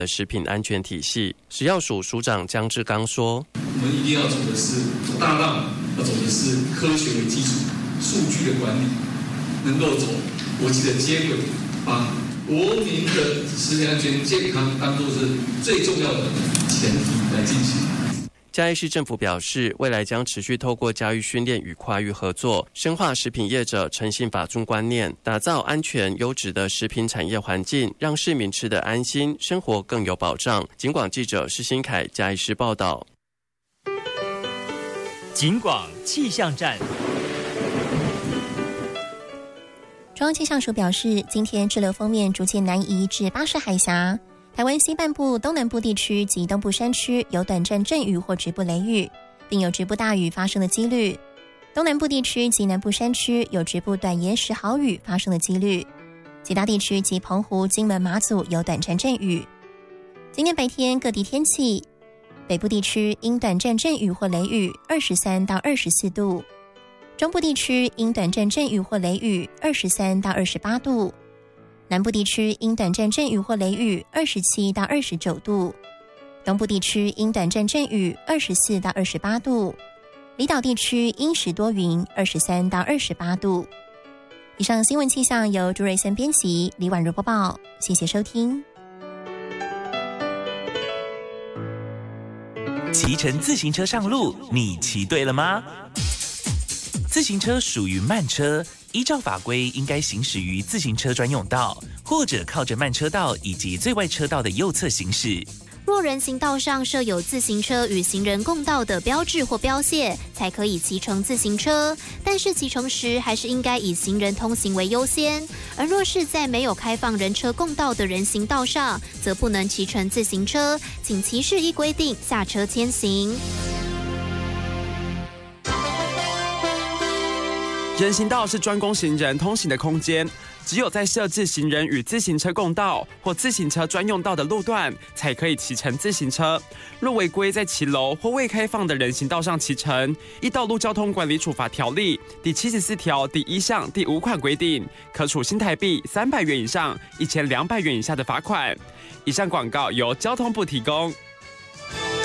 的食品安全体系。食药署署长江志刚说：“ 我们一定要走的是走大浪，要走的是科学为基础、数据的管理，能够走国际的接轨，把国民的食品安全健康当作是最重要的前提来进行。” 嘉义市政府表示，未来将持续透过教育训练与跨域合作，深化食品业者诚信法中观念，打造安全优质的食品产业环境，让市民吃得安心，生活更有保障。警广记者施新凯嘉义市报道。 警广气象站。 中央气象署表示，今天滞留锋面逐渐南移至巴士海峡。台湾西半部、东南部地区及东部山区有短暂阵雨或局部雷雨，并有局部大雨发生的几率。东南部地区及南部山区有局部短延时豪雨发生的几率。其他地区及澎湖、金门、马祖有短暂阵雨。今天白天各地天气：北部地区因短暂阵雨或雷雨23到24度；中部地区因短暂阵雨或雷雨23到28度。南部地区因短暂阵雨或雷雨27到29度，东部地区因短暂阵雨24到28度，离岛地区阴时多云23到28度。以上新闻气象由朱瑞森编辑，李婉如播报，谢谢收听。 骑乘自行车上路，你骑对了吗？自行车属于慢车，依照法规应该行驶于自行车专用道，或者靠着慢车道以及最外车道的右侧行驶。 若人行道上设有自行车与行人共道的标志或标线，才可以骑乘自行车，但是骑乘时还是应该以行人通行为优先。而若是在没有开放人车共道的人行道上，则不能骑乘自行车，请骑士依规定下车牵行。 人行道是专供行人通行的空间，只有在设置行人与自行车共道或自行车专用道的路段，才可以骑乘自行车。若违规在骑楼或未开放的人行道上骑乘，依《道路交通管理处罚条例》第74条第1项第5款规定，可处新台币300元以上1200元以下的罚款。以上广告由交通部提供。